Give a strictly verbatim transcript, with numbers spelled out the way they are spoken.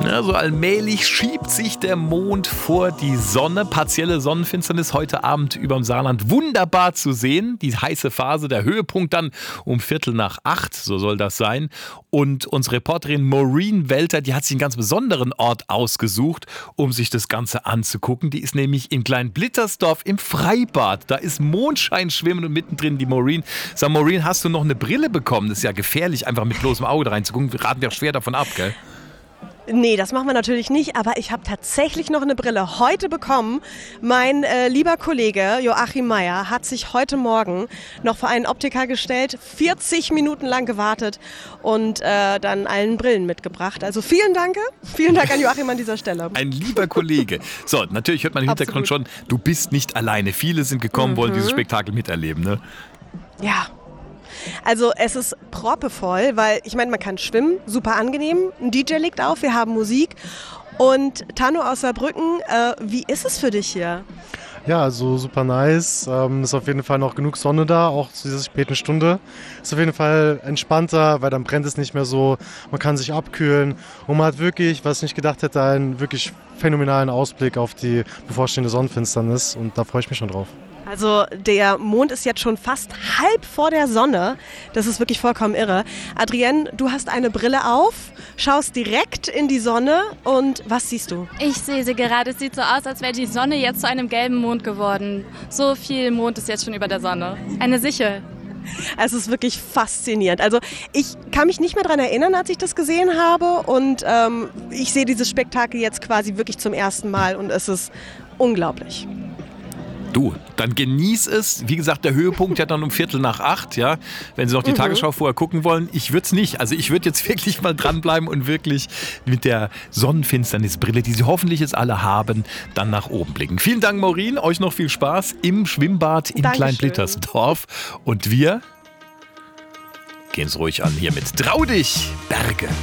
Ja, so allmählich schiebt sich der Mond vor die Sonne. Partielle Sonnenfinsternis heute Abend überm Saarland. Wunderbar zu sehen. Die heiße Phase, der Höhepunkt dann um Viertel nach acht, so soll das sein. Und unsere Reporterin Maureen Welter, die hat sich einen ganz besonderen Ort ausgesucht, um sich das Ganze anzugucken. Die ist nämlich in Klein-Blittersdorf im Freibad. Da ist Mondschein schwimmen und mittendrin die Maureen. Sag, Maureen, hast du noch eine Brille bekommen? Das ist ja gefährlich, einfach mit bloßem Auge da reinzugucken. Wir raten ja auch schwer davon ab, gell? Nee, das machen wir natürlich nicht, aber ich habe tatsächlich noch eine Brille heute bekommen. Mein äh, lieber Kollege Joachim Meyer hat sich heute Morgen noch vor einen Optiker gestellt, vierzig Minuten lang gewartet und äh, dann allen Brillen mitgebracht. Also vielen Dank, vielen Dank an Joachim an dieser Stelle. Ein lieber Kollege. So, natürlich hört man im Hintergrund schon, du bist nicht alleine. Viele sind gekommen, mhm. wollen dieses Spektakel miterleben, ne? Ja. Also es ist proppevoll, weil ich meine, man kann schwimmen, super angenehm, ein D J legt auf, wir haben Musik. Und Tano aus Saarbrücken, äh, wie ist es für dich hier? Ja, also super nice. Ähm, ist auf jeden Fall noch genug Sonne da, auch zu dieser späten Stunde. Ist auf jeden Fall entspannter, weil dann brennt es nicht mehr so. Man kann sich abkühlen und man hat wirklich, was ich nicht gedacht hätte, einen wirklich phänomenalen Ausblick auf die bevorstehende Sonnenfinsternis und da freue ich mich schon drauf. Also der Mond ist jetzt schon fast halb vor der Sonne. Das ist wirklich vollkommen irre. Adrienne, du hast eine Brille auf, schaust direkt in die Sonne und was siehst du? Ich sehe sie gerade. Es sieht so aus, als wäre die Sonne jetzt zu einem gelben Mond geworden. So viel Mond ist jetzt schon über der Sonne. Eine Sichel. Also es ist wirklich faszinierend. Also ich kann mich nicht mehr daran erinnern, als ich das gesehen habe und ähm, ich sehe dieses Spektakel jetzt quasi wirklich zum ersten Mal und es ist unglaublich. Du, dann genieß es. Wie gesagt, der Höhepunkt ja dann um Viertel nach acht, ja. Wenn Sie noch die mhm. Tagesschau vorher gucken wollen, ich würde es nicht. Also ich würde jetzt wirklich mal dranbleiben und wirklich mit der Sonnenfinsternisbrille, die Sie hoffentlich jetzt alle haben, dann nach oben blicken. Vielen Dank, Maureen. Euch noch viel Spaß im Schwimmbad in Klein-Blittersdorf. Und wir gehen es ruhig an hier mit Trau dich, Berge.